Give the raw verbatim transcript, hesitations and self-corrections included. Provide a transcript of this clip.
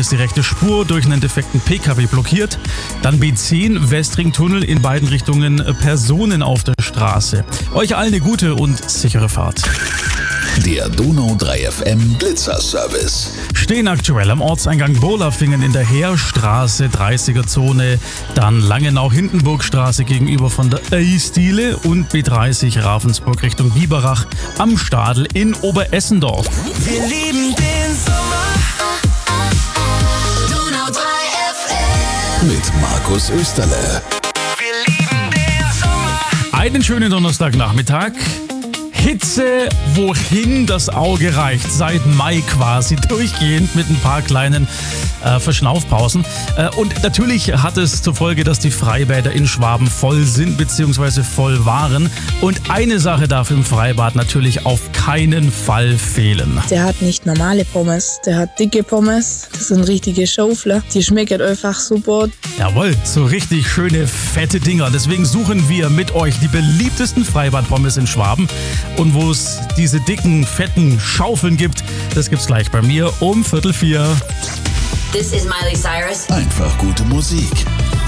ist die rechte Spur durch einen defekten P K W blockiert. Dann B zehn, Westringtunnel, in beiden Richtungen Personen auf der Straße. Euch allen eine gute und sichere Fahrt. Der Donau drei F M Blitzerservice. Stehen aktuell am Ortseingang Bolafingen in der Heerstraße, dreißiger Zone, dann Langenau-Hindenburgstraße gegenüber von der Eisdiele und B dreißig Ravensburg Richtung Biberach am Stadl in Oberessendorf. Wir lieben den Sommer. Donau drei F M. Mit Markus Österle. Wir lieben den Sommer. Einen schönen Donnerstagnachmittag. Hitze, wohin das Auge reicht, seit Mai quasi durchgehend mit ein paar kleinen äh, Verschnaufpausen. Äh, und natürlich hat es zur Folge, dass die Freibäder in Schwaben voll sind bzw. voll waren. Und eine Sache darf im Freibad natürlich auf keinen Fall fehlen. Der hat nicht normale Pommes, der hat dicke Pommes. Das sind richtige Schaufler. Die schmecken einfach super. Jawohl, so richtig schöne, fette Dinger. Deswegen suchen wir mit euch die beliebtesten Freibad-Pommes in Schwaben. Und wo es diese dicken, fetten Schaufeln gibt, das gibt's gleich bei mir um Viertel vier. This is Miley Cyrus. Einfach gute Musik.